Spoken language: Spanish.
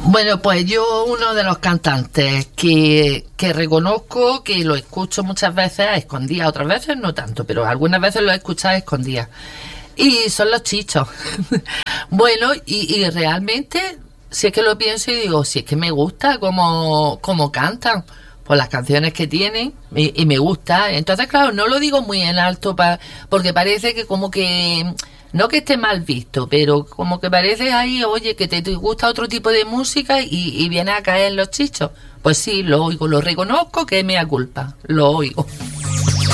Bueno, pues yo uno de los cantantes que reconozco, que lo escucho muchas veces a escondidas, otras veces no tanto, pero algunas veces lo he escuchado a escondidas. Y son los Chichos. Bueno, y realmente, si es que lo pienso y digo, si es que me gusta cómo cantan, por las canciones que tienen, y me gusta. Entonces, claro, no lo digo muy en alto, porque parece que como que, no que esté mal visto, pero como que parece ahí, oye, que te gusta otro tipo de música y viene a caer los Chichos. Pues sí, lo oigo, lo reconozco, que es mea culpa, lo oigo.